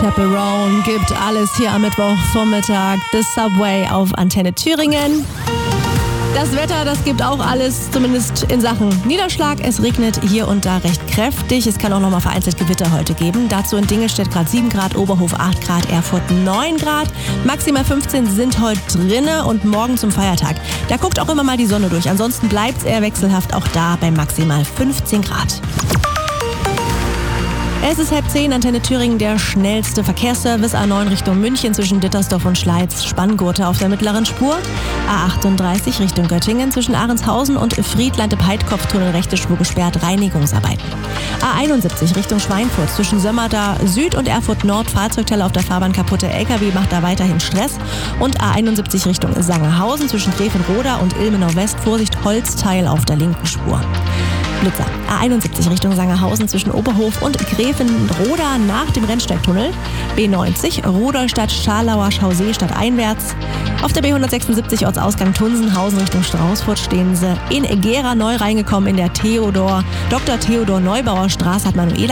Chaperone gibt alles hier am Mittwochvormittag. The Subway auf Antenne Thüringen. Das Wetter, das gibt auch alles, zumindest in Sachen Niederschlag. Es regnet hier und da recht kräftig. Es kann auch nochmal vereinzelt Gewitter heute geben. Dazu in Dingelstedt gerade 7 Grad, Oberhof 8 Grad, Erfurt 9 Grad. Maximal 15 sind heute drinne und morgen zum Feiertag. Da guckt auch immer mal die Sonne durch. Ansonsten bleibt es eher wechselhaft, auch da bei maximal 15 Grad. Es ist 9:30, Antenne Thüringen, der schnellste Verkehrsservice. A9 Richtung München zwischen Dittersdorf und Schleiz, Spanngurte auf der mittleren Spur. A38 Richtung Göttingen zwischen Ahrenshausen und Friedland im Heidkopftunnel, rechte Spur gesperrt, Reinigungsarbeiten. A71 Richtung Schweinfurt zwischen Sömmerda Süd und Erfurt Nord, Fahrzeugteile auf der Fahrbahn kaputte LKW macht da weiterhin Stress. Und A71 Richtung Sangerhausen zwischen Grevenroda und Ilmenau West, Vorsicht, Holzteil auf der linken Spur. Blitzer. A71 Richtung Sangerhausen zwischen Oberhof und Grevenroda nach dem Rennsteigtunnel. B90 Rudolstadt-Scharlauer Chausee stadteinwärts. Auf der B176 Ortsausgang Tunsenhausen Richtung Straußfurt stehen sie in Gera neu reingekommen in der Dr. Theodor Neubauer Straße hat Manuela